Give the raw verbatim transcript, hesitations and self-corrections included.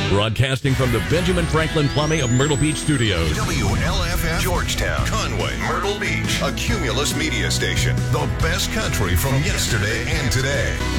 Broadcasting from the Benjamin Franklin Plumbing of Myrtle Beach Studios. W L F F, Georgetown, Conway, Myrtle Beach. A Cumulus media station. The best country from yesterday and today.